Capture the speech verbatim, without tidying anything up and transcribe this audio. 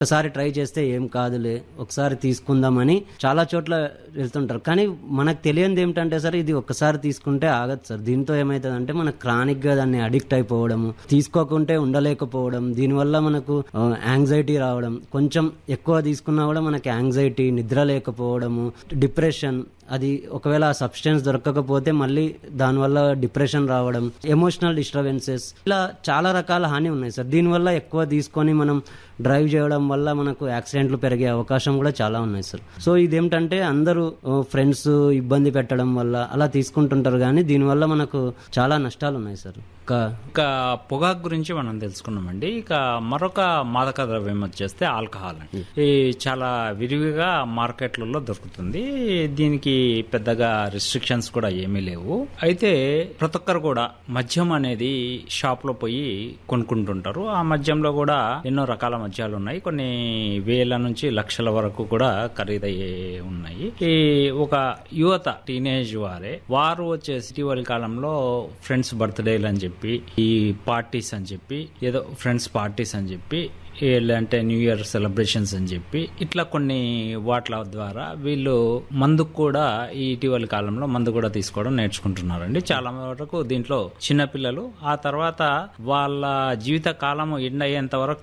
ఒకసారి ట్రై చేస్తే ఏం కాదులే, ఒకసారి తీసుకుందామని చాలా చోట్ల వెళ్తుంటారు. కానీ మనకు తెలియంది ఏమిటంటే సార్, ఇది ఒక్కసారి తీసుకుంటే ఆగదు సార్. దీంతో ఏమవుతుందంటే మనకు క్రానిక్ గా దాన్ని అడిక్ట్ అయిపోవడము, తీసుకోకుంటే ఉండలేకపోవడం, దీనివల్ల మనకు యాంగ్జైటీ రావడం, కొంచెం ఎక్కువ తీసుకున్నా కూడా మనకి యాంగ్జైటీ, నిద్ర లేకపోవడము, డిప్రెషన్, అది ఒకవేళ ఆ సబ్స్టెన్స్ దొరకకపోతే మళ్ళీ దానివల్ల డిప్రెషన్ రావడం, ఎమోషనల్ డిస్టర్బెన్సెస్, ఇలా చాలా రకాల హాని ఉన్నాయి సార్. దీనివల్ల ఎక్కువ తీసుకొని మనం డ్రైవ్ చేయడం వల్ల మనకు యాక్సిడెంట్లు పెరిగే అవకాశం కూడా చాలా ఉన్నాయి సార్. సో ఇదేమిటంటే అందరూ ఫ్రెండ్స్ ఇబ్బంది పెట్టడం వల్ల అలా తీసుకుంటుంటారు, కానీ దీనివల్ల మనకు చాలా నష్టాలు ఉన్నాయి సార్. ఇక పొగాకు గురించి మనం తెలుసుకున్నామండి. ఇక మరొక మాదక ద్రవ్యం వచ్చేస్తే ఆల్కహాల్ అండి. ఈ చాలా విరివిగా మార్కెట్లలో దొరుకుతుంది. దీనికి పెద్దగా రిస్ట్రిక్షన్స్ కూడా ఏమీ లేవు. అయితే ప్రతి ఒక్కరు కూడా మద్యం అనేది షాప్ లో పోయి కొనుక్కుంటుంటారు. ఆ మద్యంలో కూడా ఎన్నో రకాల మద్యాలు ఉన్నాయి. కొన్ని వేల నుంచి లక్షల వరకు కూడా ఖరీదయ్యే ఉన్నాయి. ఈ ఒక యువత, టీనేజ్ వారే వారు వచ్చేసి ఇటీవలి కాలంలో ఫ్రెండ్స్ బర్త్డేలు అని చెప్పి, ఈ పార్టీస్ అని చెప్పి, ఏదో ఫ్రెండ్స్ పార్టీస్ అని చెప్పి, అంటే న్యూ ఇయర్ సెలబ్రేషన్స్ అని చెప్పి, ఇట్లా కొన్ని వాట్ల ద్వారా వీళ్ళు మందు కూడా ఈ ఇటీవలి కాలంలో మందు కూడా తీసుకోవడం నేర్చుకుంటున్నారండి. చాలా వరకు దీంట్లో చిన్నపిల్లలు, ఆ తర్వాత వాళ్ళ జీవిత కాలం ఎండ్ అయ్యేంత వరకు